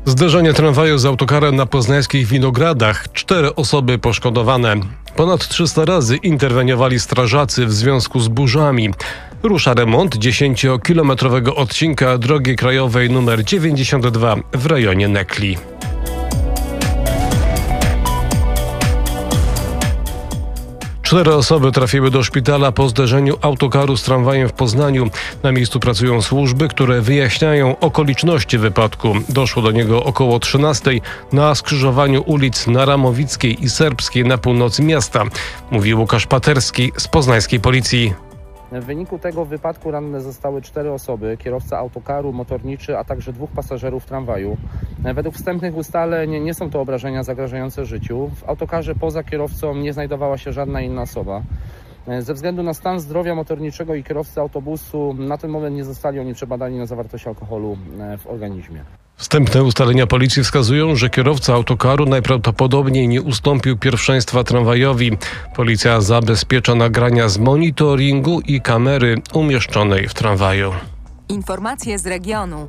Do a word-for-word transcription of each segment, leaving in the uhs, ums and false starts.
Zderzenie tramwaju z autokarem na poznańskich Winogradach. Cztery osoby poszkodowane. Ponad trzysta razy interweniowali strażacy w związku z burzami. Rusza remont dziesięciokilometrowego odcinka drogi krajowej nr dziewięćdziesiąt dwa w rejonie Nekli. Cztery osoby trafiły do szpitala po zderzeniu autokaru z tramwajem w Poznaniu. Na miejscu pracują służby, które wyjaśniają okoliczności wypadku. Doszło do niego około trzynastej na skrzyżowaniu ulic Naramowickiej i Serbskiej na północy miasta, mówi Łukasz Paterski z poznańskiej policji. W wyniku tego wypadku ranne zostały cztery osoby, kierowca autokaru, motorniczy, a także dwóch pasażerów tramwaju. Według wstępnych ustaleń nie są to obrażenia zagrażające życiu. W autokarze poza kierowcą nie znajdowała się żadna inna osoba. Ze względu na stan zdrowia motorniczego i kierowcy autobusu na ten moment nie zostali oni przebadani na zawartość alkoholu w organizmie. Wstępne ustalenia policji wskazują, że kierowca autokaru najprawdopodobniej nie ustąpił pierwszeństwa tramwajowi. Policja zabezpiecza nagrania z monitoringu i kamery umieszczonej w tramwaju. Informacje z regionu.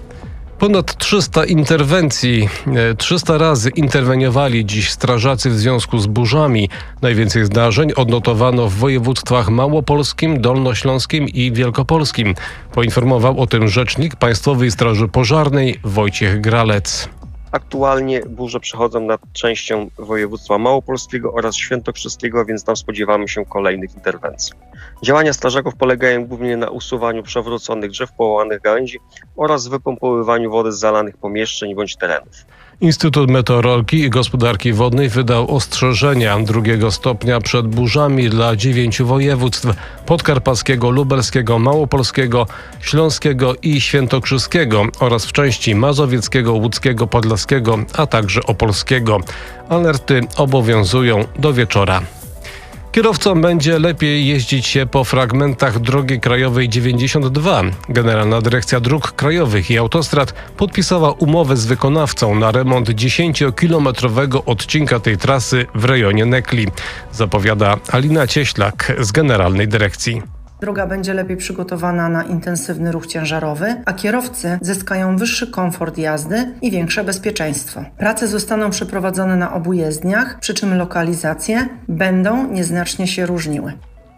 Ponad trzysta interwencji, trzysta razy interweniowali dziś strażacy w związku z burzami. Najwięcej zdarzeń odnotowano w województwach małopolskim, dolnośląskim i wielkopolskim. Poinformował o tym rzecznik Państwowej Straży Pożarnej Wojciech Gralec. Aktualnie burze przechodzą nad częścią województwa małopolskiego oraz świętokrzyskiego, więc tam spodziewamy się kolejnych interwencji. Działania strażaków polegają głównie na usuwaniu przewróconych drzew, połamanych gałęzi oraz wypompowywaniu wody z zalanych pomieszczeń bądź terenów. Instytut Meteorologii i Gospodarki Wodnej wydał ostrzeżenia drugiego stopnia przed burzami dla dziewięciu województw: podkarpackiego, lubelskiego, małopolskiego, śląskiego i świętokrzyskiego oraz w części mazowieckiego, łódzkiego, podlaskiego, a także opolskiego. Alerty obowiązują do wieczora. Kierowcom będzie lepiej jeździć się po fragmentach drogi krajowej dziewięćdziesiąt dwa. Generalna Dyrekcja Dróg Krajowych i Autostrad podpisała umowę z wykonawcą na remont dziesięciokilometrowego odcinka tej trasy w rejonie Nekli, zapowiada Alina Cieślak z Generalnej Dyrekcji. Droga będzie lepiej przygotowana na intensywny ruch ciężarowy, a kierowcy zyskają wyższy komfort jazdy i większe bezpieczeństwo. Prace zostaną przeprowadzone na obu jezdniach, przy czym lokalizacje będą nieznacznie się różniły.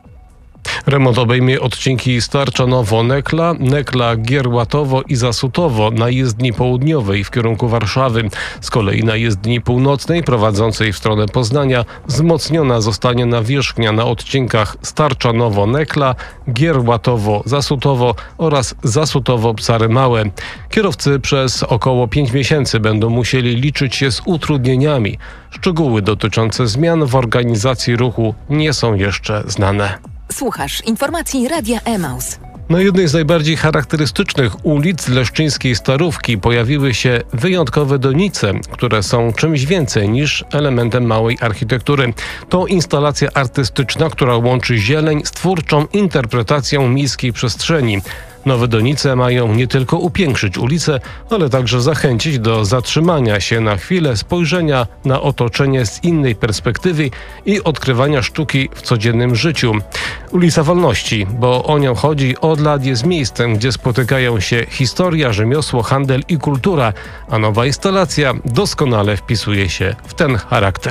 Remont obejmie odcinki Starczanowo-Nekla, Nekla-Gierłatowo i Zasutowo na jezdni południowej w kierunku Warszawy. Z kolei na jezdni północnej prowadzącej w stronę Poznania wzmocniona zostanie nawierzchnia na odcinkach Starczanowo-Nekla, Gierłatowo-Zasutowo oraz Zasutowo-Psary Małe. Kierowcy przez około pięć miesięcy będą musieli liczyć się z utrudnieniami. Szczegóły dotyczące zmian w organizacji ruchu nie są jeszcze znane. Słuchasz informacji Radia Emaus. Na jednej z najbardziej charakterystycznych ulic leszczyńskiej Starówki pojawiły się wyjątkowe donice, które są czymś więcej niż elementem małej architektury. To instalacja artystyczna, która łączy zieleń z twórczą interpretacją miejskiej przestrzeni. Nowe donice mają nie tylko upiększyć ulicę, ale także zachęcić do zatrzymania się na chwilę, spojrzenia na otoczenie z innej perspektywy i odkrywania sztuki w codziennym życiu. Ulica Wolności, bo o nią chodzi, od lat jest miejscem, gdzie spotykają się historia, rzemiosło, handel i kultura, a nowa instalacja doskonale wpisuje się w ten charakter.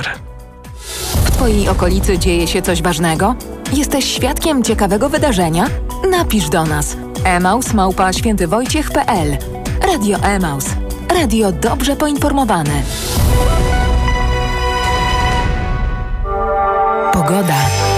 W Twojej okolicy dzieje się coś ważnego? Jesteś świadkiem ciekawego wydarzenia? Napisz do nas. emaus małpa świętywojciech kropka pe el. Radio Emaus. Radio dobrze poinformowane. Pogoda.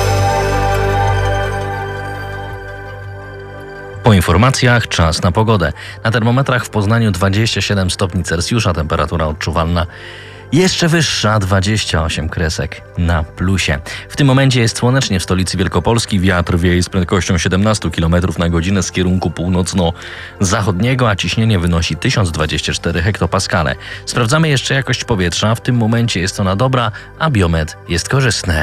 Po informacjach czas na pogodę. Na termometrach w Poznaniu dwadzieścia siedem stopni Celsjusza, temperatura odczuwalna jeszcze wyższa, dwadzieścia osiem kresek na plusie. W tym momencie jest słonecznie w stolicy Wielkopolski. Wiatr wieje z prędkością siedemnaście kilometrów na godzinę z kierunku północno-zachodniego, a ciśnienie wynosi tysiąc dwadzieścia cztery hektopaskale. Sprawdzamy jeszcze jakość powietrza. W tym momencie jest ona dobra, a biometr jest korzystny.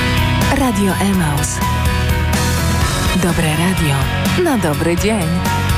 Radio Emaus. Dobre radio na dobry dzień.